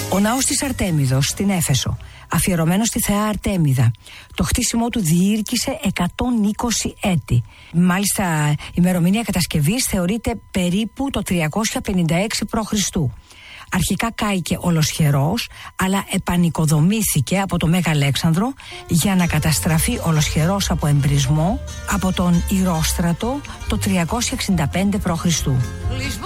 Ο ναός της Αρτέμιδος στην Έφεσο, αφιερωμένος στη θεά Αρτέμιδα, το χτίσιμό του διήρκησε 120 έτη. Μάλιστα, η ημερομηνία κατασκευής θεωρείται περίπου το 356 π.Χ. Αρχικά κάηκε ολοσχερός, αλλά επανοικοδομήθηκε από το Μέγα Αλέξανδρο για να καταστραφεί ολοσχερός από εμπρισμό από τον Ηρόστρατο το 365 π.Χ.